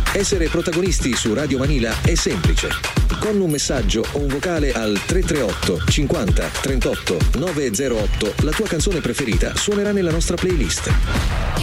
Essere protagonisti su Radio Manila è semplice. Con un messaggio o un vocale al 338 50 38 908 la tua canzone preferita suonerà nella nostra playlist.